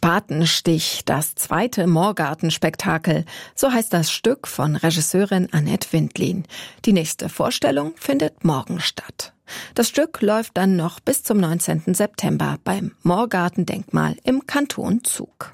Spatenstich, das zweite Moorgarten-Spektakel. So heißt das Stück von Regisseurin Annette Windlin. Die nächste Vorstellung findet morgen statt. Das Stück läuft dann noch bis zum 19. September beim Moorgarten-Denkmal im Kanton Zug.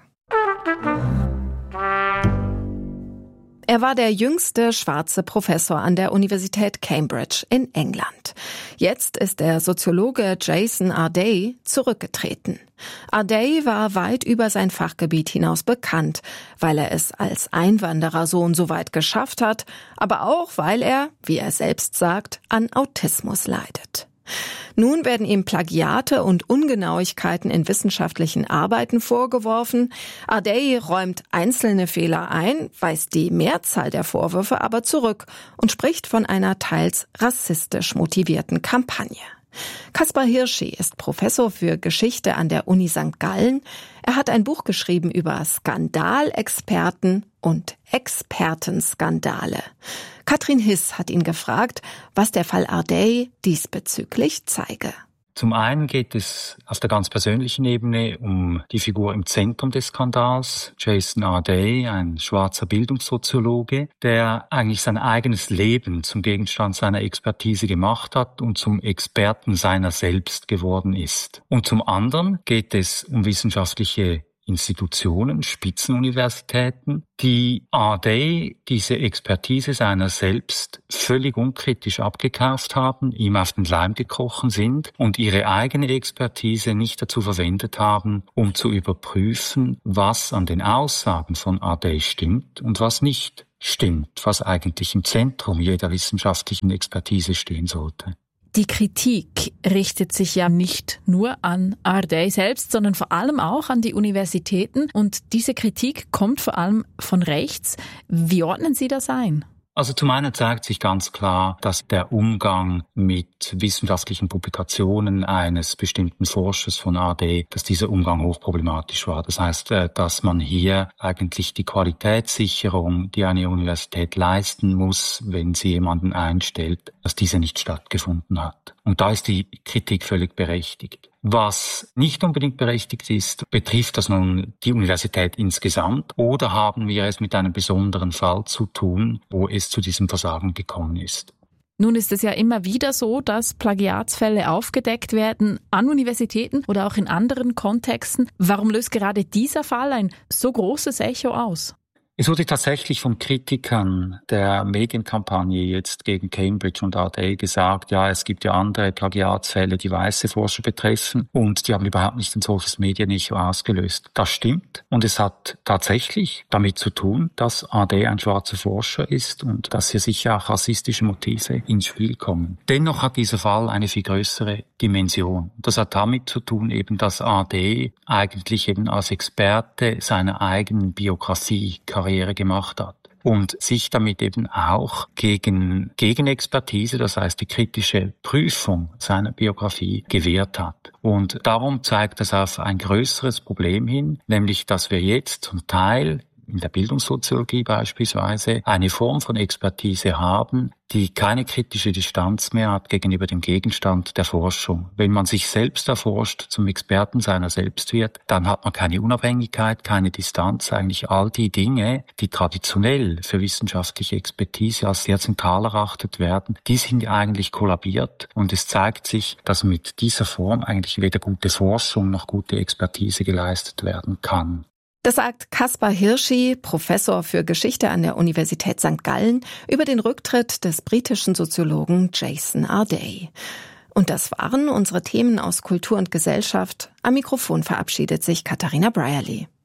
Er war der jüngste schwarze Professor an der Universität Cambridge in England. Jetzt ist der Soziologe Jason Ardei zurückgetreten. Ardei war weit über sein Fachgebiet hinaus bekannt, weil er es als Einwanderersohn so weit geschafft hat, aber auch, weil er, wie er selbst sagt, an Autismus leidet. Nun werden ihm Plagiate und Ungenauigkeiten in wissenschaftlichen Arbeiten vorgeworfen. Ardei räumt einzelne Fehler ein, weist die Mehrzahl der Vorwürfe aber zurück und spricht von einer teils rassistisch motivierten Kampagne. Kaspar Hirschi ist Professor für Geschichte an der Uni St. Gallen. Er hat ein Buch geschrieben über Skandalexperten und Expertenskandale. Katrin Hiss hat ihn gefragt, was der Fall Ardei diesbezüglich zeige. Zum einen geht es auf der ganz persönlichen Ebene um die Figur im Zentrum des Skandals, Jason Ardei, ein schwarzer Bildungssoziologe, der eigentlich sein eigenes Leben zum Gegenstand seiner Expertise gemacht hat und zum Experten seiner selbst geworden ist. Und zum anderen geht es um wissenschaftliche Institutionen, Spitzenuniversitäten, die Ardei diese Expertise seiner selbst völlig unkritisch abgekauft haben, ihm auf den Leim gekrochen sind und ihre eigene Expertise nicht dazu verwendet haben, um zu überprüfen, was an den Aussagen von Ardei stimmt und was nicht stimmt, was eigentlich im Zentrum jeder wissenschaftlichen Expertise stehen sollte. Die Kritik richtet sich ja nicht nur an Ardei selbst, sondern vor allem auch an die Universitäten. Und diese Kritik kommt vor allem von rechts. Wie ordnen Sie das ein? Also zum einen zeigt sich ganz klar, dass der Umgang mit wissenschaftlichen Publikationen eines bestimmten Forschers von Ardei, dass dieser Umgang hochproblematisch war. Das heißt, dass man hier eigentlich die Qualitätssicherung, die eine Universität leisten muss, wenn sie jemanden einstellt, dass diese nicht stattgefunden hat. Und da ist die Kritik völlig berechtigt. Was nicht unbedingt berechtigt ist, betrifft das nun die Universität insgesamt oder haben wir es mit einem besonderen Fall zu tun, wo es zu diesem Versagen gekommen ist? Nun ist es ja immer wieder so, dass Plagiatsfälle aufgedeckt werden an Universitäten oder auch in anderen Kontexten. Warum löst gerade dieser Fall ein so großes Echo aus? Es wurde tatsächlich von Kritikern der Medienkampagne jetzt gegen Cambridge und Ardei gesagt, ja, es gibt ja andere Plagiatsfälle, die weiße Forscher betreffen und die haben überhaupt nicht ein solches Medienecho ausgelöst. Das stimmt und es hat tatsächlich damit zu tun, dass Ardei ein schwarzer Forscher ist und dass hier sicher auch rassistische Motive ins Spiel kommen. Dennoch hat dieser Fall eine viel größere Dimension. Das hat damit zu tun eben, dass Ardei eigentlich eben als Experte seiner eigenen Biografie Karriere gemacht hat und sich damit eben auch gegen Expertise, das heißt die kritische Prüfung seiner Biografie, gewehrt hat. Und darum zeigt das auf ein größeres Problem hin, nämlich dass wir jetzt zum Teil in der Bildungssoziologie beispielsweise eine Form von Expertise haben, die keine kritische Distanz mehr hat gegenüber dem Gegenstand der Forschung. Wenn man sich selbst erforscht, zum Experten seiner selbst wird, dann hat man keine Unabhängigkeit, keine Distanz. Eigentlich all die Dinge, die traditionell für wissenschaftliche Expertise als sehr zentral erachtet werden, die sind eigentlich kollabiert. Und es zeigt sich, dass mit dieser Form eigentlich weder gute Forschung noch gute Expertise geleistet werden kann. Das sagt Kaspar Hirschi, Professor für Geschichte an der Universität St. Gallen, über den Rücktritt des britischen Soziologen Jason Ardei. Und das waren unsere Themen aus Kultur und Gesellschaft. Am Mikrofon verabschiedet sich Katharina Brierley.